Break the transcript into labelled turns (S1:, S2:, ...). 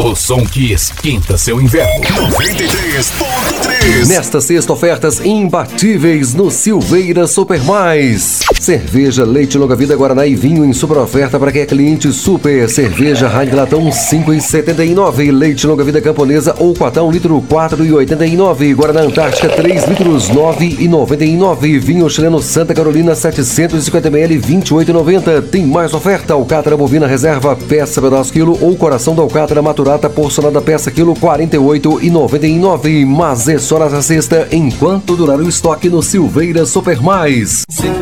S1: O som que esquenta seu inverno.
S2: 93.3.
S3: Nesta sexta, ofertas imbatíveis no Silveira Super Mais. Cerveja, leite longa vida, Guaraná e vinho em super oferta para quem é cliente super. Cerveja Heineken Latão 5,79. Leite longa vida camponesa ou quatão litro 4,89. Guaraná Antártica 3 litros 9,99. Vinho chileno Santa Carolina 750 ml 28,90. Tem mais oferta. Alcatra bovina reserva peça pedaço quilo ou coração da alcatra maturata porcionada peça quilo 48,99. Mas é só nessa sexta enquanto durar o estoque no Silveira Super Mais.